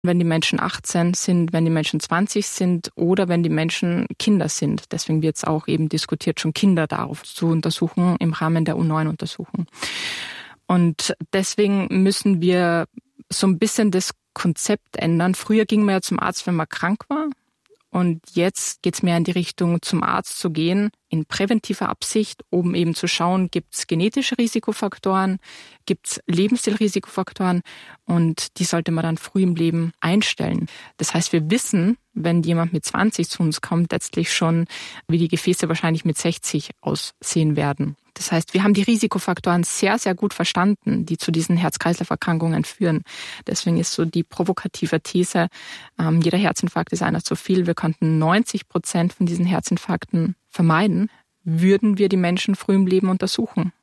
wenn die Menschen 18 sind, wenn die Menschen 20 sind oder wenn die Menschen Kinder sind. Deswegen wird es auch eben diskutiert, schon Kinder darauf zu untersuchen im Rahmen der U9-Untersuchung. Und deswegen müssen wir so ein bisschen das Konzept ändern. Früher ging man ja zum Arzt, wenn man krank war. Und jetzt geht es mehr in die Richtung, zum Arzt zu gehen, in präventiver Absicht, um eben zu schauen, gibt es genetische Risikofaktoren, gibt es Lebensstilrisikofaktoren und die sollte man dann früh im Leben einstellen. Das heißt, wir wissen, wenn jemand mit 20 zu uns kommt, letztlich schon, wie die Gefäße wahrscheinlich mit 60 aussehen werden. Das heißt, wir haben die Risikofaktoren sehr, sehr gut verstanden, die zu diesen Herz-Kreislauf-Erkrankungen führen. Deswegen ist so die provokative These, jeder Herzinfarkt ist einer zu viel. Wir konnten 90% von diesen Herzinfarkten vermeiden, würden wir die Menschen früh im Leben untersuchen.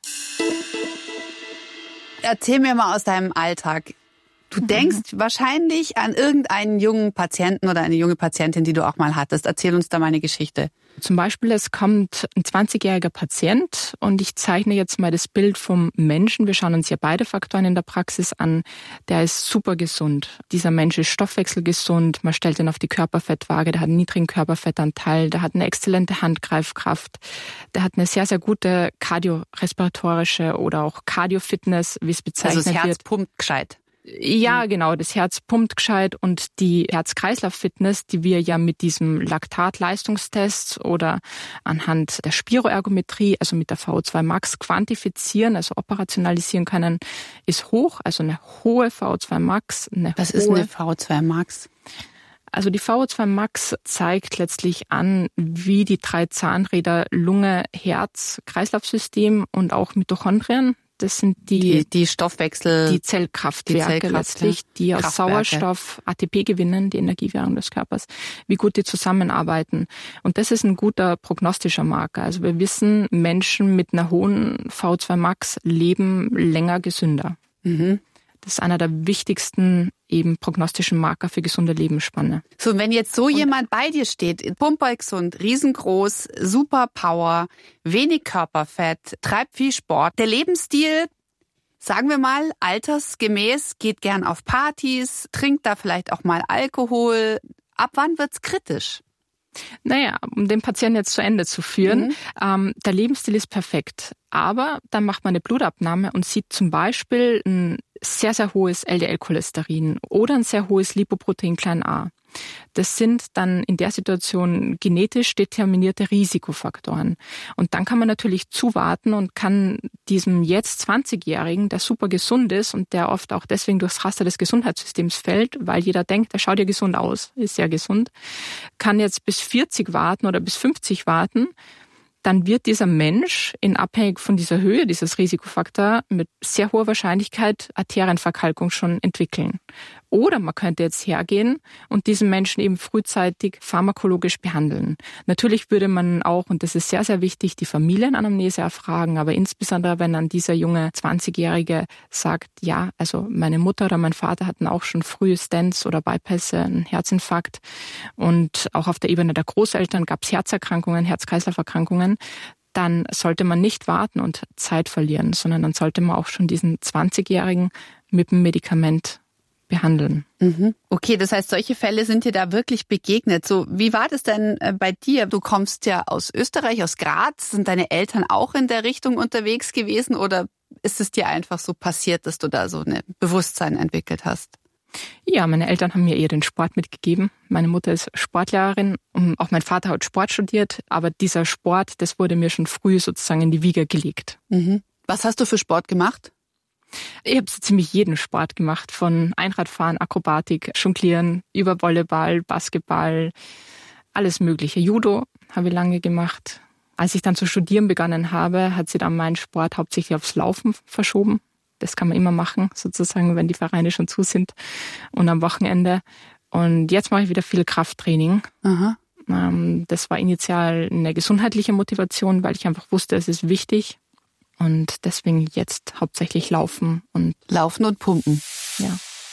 Erzähl mir mal aus deinem Alltag. Du denkst wahrscheinlich an irgendeinen jungen Patienten oder eine junge Patientin, die du auch mal hattest. Erzähl uns da mal eine Geschichte. Zum Beispiel, es kommt ein 20-jähriger Patient und ich zeichne jetzt mal das Bild vom Menschen. Wir schauen uns ja beide Faktoren in der Praxis an. Der ist super gesund. Dieser Mensch ist stoffwechselgesund. Man stellt ihn auf die Körperfettwaage. Der hat einen niedrigen Körperfettanteil. Der hat eine exzellente Handgreifkraft. Der hat eine sehr, sehr gute kardiorespiratorische oder auch Cardio-Fitness, wie es bezeichnet wird. Also das Herz pumpt gescheit. Ja, genau. Das Herz pumpt gescheit und die Herz-Kreislauf-Fitness, die wir ja mit diesem Laktat-Leistungstest oder anhand der Spiroergometrie, also mit der VO2 Max quantifizieren, also operationalisieren können, ist hoch. Also eine hohe VO2 Max. Was ist eine VO2 Max? Also die VO2 Max zeigt letztlich an, wie die 3 Zahnräder Lunge, Herz, Kreislaufsystem und auch Mitochondrien, das sind die Stoffwechsel, die Zellkraftwerke letztlich, die aus Sauerstoff ATP gewinnen, die Energiewährung des Körpers, wie gut die zusammenarbeiten. Und das ist ein guter prognostischer Marker. Also wir wissen, Menschen mit einer hohen VO2 Max leben länger gesünder. Mhm. Das ist einer der wichtigsten eben prognostischen Marker für gesunde Lebensspanne. So, wenn jetzt so jemand bei dir steht, pumpergesund, riesengroß, super Power, wenig Körperfett, treibt viel Sport, der Lebensstil, sagen wir mal, altersgemäß, geht gern auf Partys, trinkt da vielleicht auch mal Alkohol. Ab wann wird's kritisch? Naja, um den Patienten jetzt zu Ende zu führen, der Lebensstil ist perfekt. Aber dann macht man eine Blutabnahme und sieht zum Beispiel ein sehr, sehr hohes LDL-Cholesterin oder ein sehr hohes Lipoprotein a. Das sind dann in der Situation genetisch determinierte Risikofaktoren. Und dann kann man natürlich zuwarten und kann diesem jetzt 20-Jährigen, der super gesund ist und der oft auch deswegen durchs Raster des Gesundheitssystems fällt, weil jeder denkt, der schaut ja gesund aus, ist sehr gesund, kann jetzt bis 40 warten oder bis 50 warten. Dann wird dieser Mensch in abhängig von dieser Höhe dieses Risikofaktor mit sehr hoher Wahrscheinlichkeit Arterienverkalkung schon entwickeln. Oder man könnte jetzt hergehen und diesen Menschen eben frühzeitig pharmakologisch behandeln. Natürlich würde man auch, und das ist sehr, sehr wichtig, die Familienanamnese erfragen, aber insbesondere, wenn dann dieser junge 20-Jährige sagt, ja, also meine Mutter oder mein Vater hatten auch schon früh Stents oder Bypässe, einen Herzinfarkt und auch auf der Ebene der Großeltern gab es Herzerkrankungen, Herz-Kreislauf-Erkrankungen, dann sollte man nicht warten und Zeit verlieren, sondern dann sollte man auch schon diesen 20-Jährigen mit dem Medikament behandeln. Okay, das heißt, solche Fälle sind dir da wirklich begegnet. So, wie war das denn bei dir? Du kommst ja aus Österreich, aus Graz. Sind deine Eltern auch in der Richtung unterwegs gewesen oder ist es dir einfach so passiert, dass du da so ein Bewusstsein entwickelt hast? Ja, meine Eltern haben mir eher den Sport mitgegeben. Meine Mutter ist Sportlehrerin und auch mein Vater hat Sport studiert. Aber dieser Sport, das wurde mir schon früh sozusagen in die Wiege gelegt. Was hast du für Sport gemacht? Ich habe so ziemlich jeden Sport gemacht, von Einradfahren, Akrobatik, Jonglieren, über Volleyball, Basketball, alles mögliche. Judo habe ich lange gemacht. Als ich dann zu studieren begonnen habe, hat sich dann mein Sport hauptsächlich aufs Laufen verschoben. Das kann man immer machen, sozusagen, wenn die Vereine schon zu sind und am Wochenende. Und jetzt mache ich wieder viel Krafttraining. Aha. Das war initial eine gesundheitliche Motivation, weil ich einfach wusste, es ist wichtig. Und deswegen jetzt hauptsächlich Laufen und Pumpen. Ja.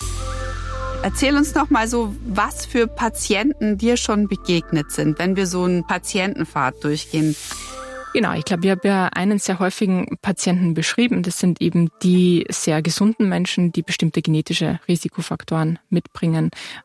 Erzähl uns noch mal so, was für Patienten dir schon begegnet sind, wenn wir so einen Patientenpfad durchgehen. Genau, ich glaube, ich habe ja einen sehr häufigen Patienten beschrieben. Das sind eben die sehr gesunden Menschen, die bestimmte genetische Risikofaktoren mitbringen.